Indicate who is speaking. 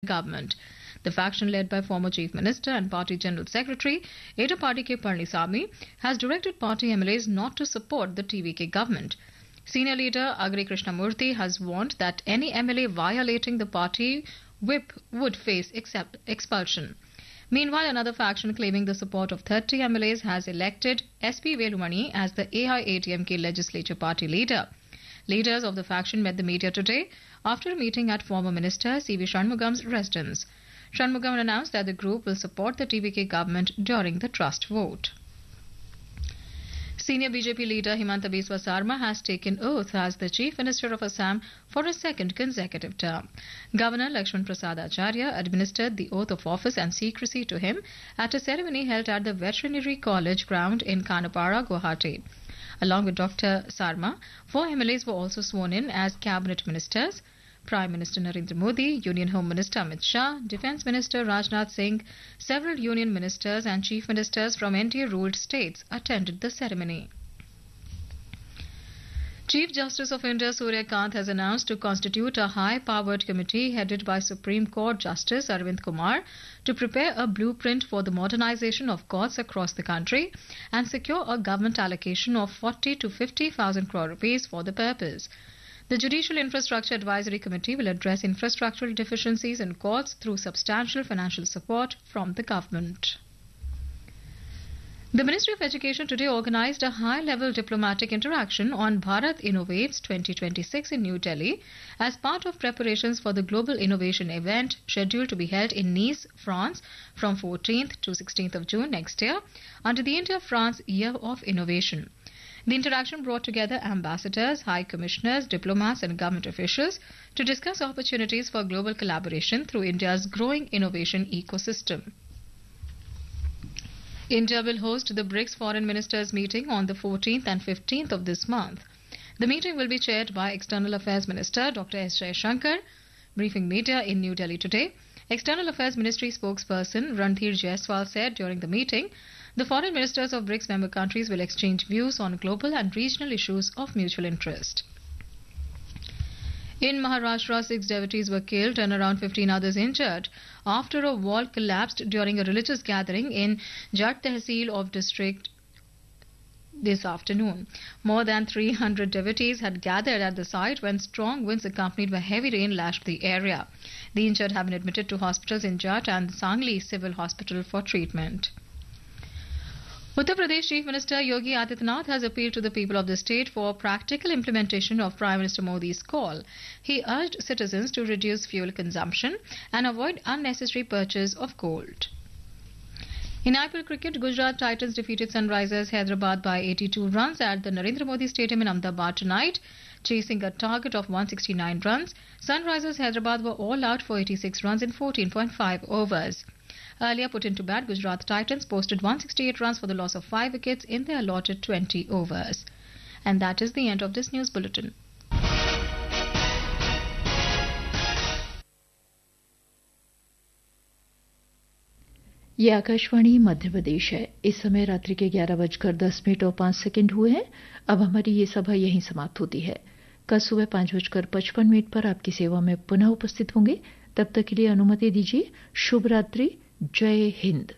Speaker 1: government. The faction led by former Chief Minister and Party General Secretary Edappadi K. Palaniswamy has directed party MLAs not to support the TVK government. Senior leader Agri Krishnamurthy has warned that any MLA violating the party whip would face expulsion. Meanwhile, another faction claiming the support of 30 MLAs has elected SP Velumani as the AIADMK legislature party leader. Leaders of the faction met the media today after a meeting at former Minister C.V. Shanmugam's residence. Shanmugam announced that the group will support the TVK government during the trust vote. Senior BJP leader Himanta Biswa Sarma has taken oath as the Chief Minister of Assam for a second consecutive term. Governor Lakshman Prasad Acharya administered the oath of office and secrecy to him at a ceremony held at the Veterinary College ground in Khanapara, Guwahati. Along with Dr. Sarma, 4 MLAs were also sworn in as cabinet ministers. Prime Minister Narendra Modi, Union Home Minister Amit Shah, Defence Minister Rajnath Singh, several union ministers and chief ministers from NDA-ruled states attended the ceremony. Chief Justice of India Surya Kant has announced to constitute a high-powered committee headed by Supreme Court Justice Arvind Kumar to prepare a blueprint for the modernization of courts across the country and secure a government allocation of 40 to 50,000 crore rupees for the purpose. The Judicial Infrastructure Advisory Committee will address infrastructural deficiencies in courts through substantial financial support from the government. The Ministry of Education today organized a high-level diplomatic interaction on Bharat Innovates 2026 in New Delhi as part of preparations for the Global Innovation event scheduled to be held in Nice, France from 14th to 16th of June next year under the India-France Year of Innovation. The interaction brought together ambassadors, high commissioners, diplomats and government officials to discuss opportunities for global collaboration through India's growing innovation ecosystem. India will host the BRICS Foreign Ministers meeting on the 14th and 15th of this month. The meeting will be chaired by External Affairs Minister Dr. S. Jaishankar. Briefing media in New Delhi today, External Affairs Ministry spokesperson Randhir Jaiswal said during the meeting, the foreign ministers of BRICS member countries will exchange views on global and regional issues of mutual interest. In Maharashtra, 6 devotees were killed and around 15 others injured after a wall collapsed during a religious gathering in Jat Tehsil of district this afternoon. More than 300 devotees had gathered at the site when strong winds accompanied by heavy rain lashed the area. The injured have been admitted to hospitals in Jat and Sangli Civil Hospital for treatment. Uttar Pradesh Chief Minister Yogi Adityanath has appealed to the people of the state for practical implementation of Prime Minister Modi's call. He urged citizens to reduce fuel consumption and avoid unnecessary purchase of gold. In IPL cricket, Gujarat Titans defeated Sunrisers Hyderabad by 82 runs at the Narendra Modi Stadium in Ahmedabad tonight. Chasing a target of 169 runs, Sunrisers Hyderabad were all out for 86 runs in 14.5 overs. Earlier put into bat, Gujarat Titans posted 168 runs for the loss of 5 wickets in their allotted 20 overs. And that is the end of this news bulletin.
Speaker 2: ये आकाशवाणी मध्य प्रदेश है। इस समय रात्रि के 11:10 हुए हैं। अब हमारी ये सभा यहीं समाप्त होती है। कल सुबह 5:55 पर आपकी सेवा में पुनः उपस्थित होंगे। तब तक के लिए अनुमति दीजिए। शुभ रात्रि। जय हिंद।